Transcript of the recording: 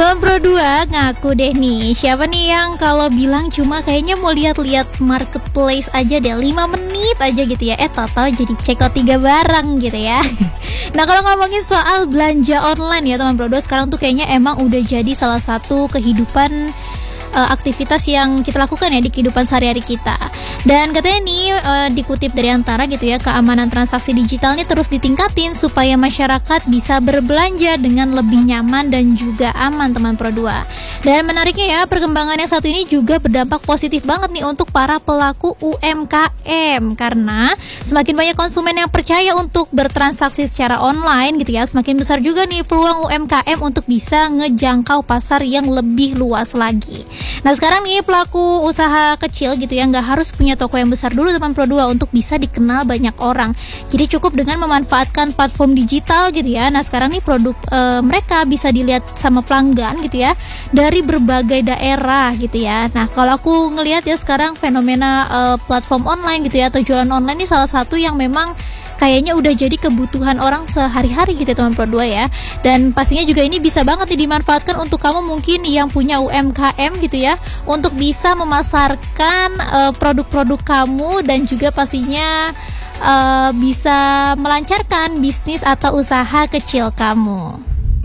Tuan Pro 2 ngaku deh nih, siapa nih yang kalau bilang cuma kayaknya mau lihat-lihat marketplace aja deh 5 menit aja gitu ya, total jadi check out 3 barang gitu ya. Nah, kalau ngomongin soal belanja online ya teman Pro 2, sekarang tuh kayaknya emang udah jadi salah satu kehidupan, aktivitas yang kita lakukan ya di kehidupan sehari-hari kita. Dan katanya nih, dikutip dari Antara gitu ya, keamanan transaksi digital ini terus ditingkatin supaya masyarakat bisa berbelanja dengan lebih nyaman dan juga aman teman Pro 2. Dan menariknya ya, perkembangan yang satu ini juga berdampak positif banget nih untuk para pelaku UMKM, karena semakin banyak konsumen yang percaya untuk bertransaksi secara online gitu ya, semakin besar juga nih peluang UMKM untuk bisa ngejangkau pasar yang lebih luas lagi. Nah, sekarang nih pelaku usaha kecil gitu ya nggak harus punya toko yang besar dulu teman Pro 2 untuk bisa dikenal banyak orang. Jadi cukup dengan memanfaatkan platform digital gitu ya. Nah, sekarang nih produk mereka bisa dilihat sama pelanggan gitu ya dari berbagai daerah gitu ya. Nah, kalau aku ngelihat ya sekarang fenomena platform online gitu ya atau jualan online ini salah satu yang memang kayaknya udah jadi kebutuhan orang sehari-hari gitu teman Pro 2 ya. Dan pastinya juga ini bisa banget nih dimanfaatkan untuk kamu mungkin yang punya UMKM gitu ya, untuk bisa memasarkan produk-produk kamu dan juga pastinya bisa melancarkan bisnis atau usaha kecil kamu.